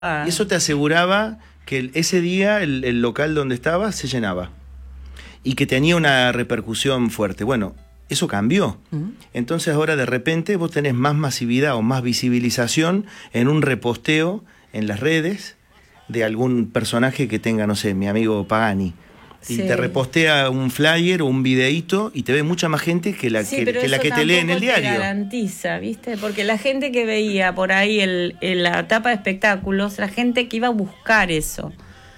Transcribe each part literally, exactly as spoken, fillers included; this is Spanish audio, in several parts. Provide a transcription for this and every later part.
Ah. Y eso te aseguraba que el, ese día el, el local donde estabas se llenaba. Y que tenía una repercusión fuerte. Bueno, eso cambió. Uh-huh. Entonces ahora de repente vos tenés más masividad o más visibilización en un reposteo en las redes de algún personaje que tenga, no sé, mi amigo Pagani. Y sí. te repostea un flyer o un videíto y te ve mucha más gente que la sí, que, que, la que te lee en el diario. Te garantiza, ¿viste? Porque la gente que veía por ahí el, el, la etapa de espectáculos, la gente que iba a buscar eso,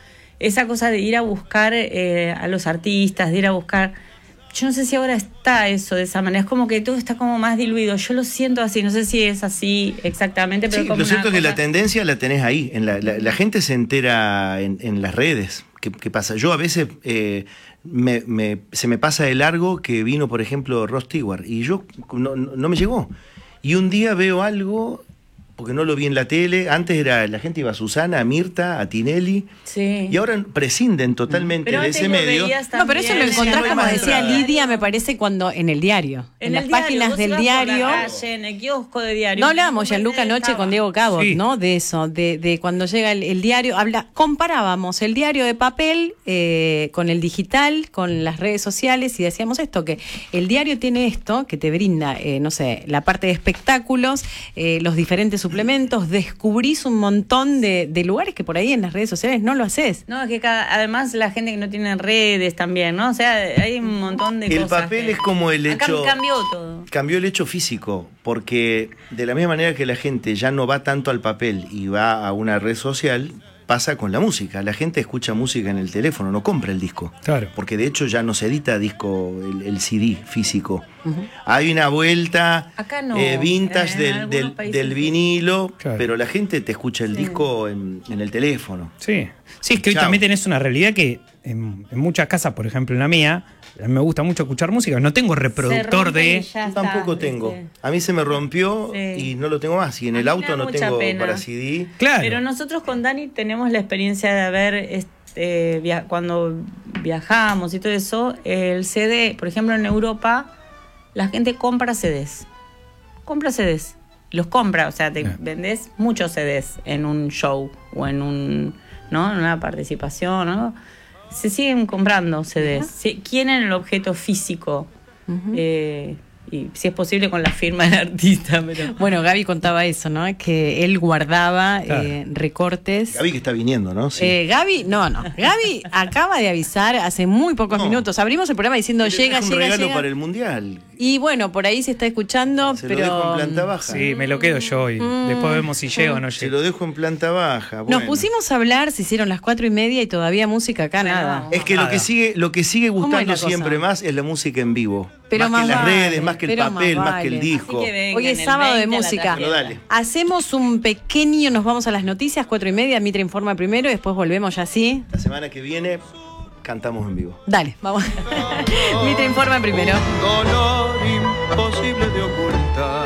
esa cosa de ir a buscar eh, a los artistas, de ir a buscar... Yo no sé si ahora está eso de esa manera, es como que todo está como más diluido, yo lo siento así, no sé si es así exactamente, pero sí, como lo cierto es cosa... que la tendencia la tenés ahí, en la, la, la gente se entera en, en las redes. ¿Qué, qué pasa? Yo a veces eh, me, me, se me pasa de largo que vino, por ejemplo, Rod Stewart, y yo no, no, no me llegó. Y un día veo algo... porque no lo vi en la tele, antes era la gente iba a Susana, a Mirta, a Tinelli, sí. y ahora prescinden totalmente pero de ese medio. No, pero eso lo encontrás, no como decía entrada. Lidia, me parece, cuando en el diario, en, en las diario, páginas del diario. Calle, en el kiosco de diario. No hablábamos Gianluca anoche con Diego Cabot, sí. ¿no? De eso, de, de cuando llega el, el diario, habla, comparábamos el diario de papel eh, con el digital, con las redes sociales, y decíamos esto, que el diario tiene esto, que te brinda, eh, no sé, la parte de espectáculos, eh, los diferentes suplementos, de descubrís un montón de, de lugares que por ahí en las redes sociales no lo haces. No, es que cada, además la gente que no tiene redes también, ¿no? O sea, hay un montón de el cosas. El papel que... es como el Acá hecho... cambió todo. Cambió el hecho físico, porque de la misma manera que la gente ya no va tanto al papel y va a una red social, pasa con la música. La gente escucha música en el teléfono, no compra el disco. Claro. Porque de hecho ya no se edita disco, el, el C D físico. Uh-huh. Hay una vuelta Acá no, eh, vintage del, del, del vinilo, claro. pero la gente te escucha el sí. disco en, en el teléfono. Sí, sí, es que hoy Chao. también tenés una realidad que en, en muchas casas, por ejemplo en la mía, a mí me gusta mucho escuchar música, no tengo reproductor de... Yo tampoco tengo. A mí se me rompió sí. y no lo tengo más. Y en el auto no tengo pena. para C D. Claro. Pero nosotros con Dani tenemos la experiencia de haber, este, via- cuando viajamos y todo eso, el C D, por ejemplo en Europa, la gente compra C Ds. Compra C Ds. Los compra, o sea, te yeah. vendés muchos C Ds en un show o en un, ¿no? en una participación, ¿no? Se siguen comprando C Ds. Uh-huh. Quieren el objeto físico. Uh-huh. Eh, y si es posible con la firma del artista. Pero... Bueno, Gaby contaba eso, ¿no? Que él guardaba claro. eh, recortes. Gaby que está viniendo, ¿no? Sí. Eh, Gaby, no, no. Gaby acaba de avisar hace muy pocos no. minutos. Abrimos el programa diciendo llega, un llega, regalo llega. para el mundial. Y bueno, por ahí se está escuchando, se pero... lo dejo en planta baja. Sí, me lo quedo yo y mm. después vemos si llega o no llega. Se lo dejo en planta baja. Bueno. Nos pusimos a hablar, se hicieron las cuatro y media y todavía música acá, bueno, nada. Es que nada. lo que sigue, lo que sigue gustando siempre más es la música en vivo. Pero más, más que vale, las redes, más que el papel, más, vale. más que el disco. Que hoy es sábado de música. Bueno, dale. Hacemos un pequeño, nos vamos a las noticias, cuatro y media, Mitre informa primero y después volvemos ya así. La semana que viene cantamos en vivo. Dale, vamos. Mitre informa primero. Dolor imposible de ocultar.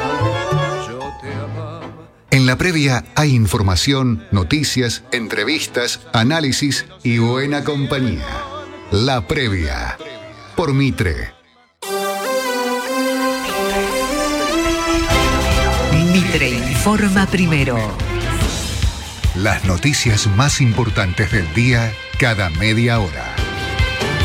Yo te amaba. En la previa hay información, noticias, entrevistas, análisis y buena compañía. La previa. Por Mitre. Mitre informa primero. Las noticias más importantes del día cada media hora.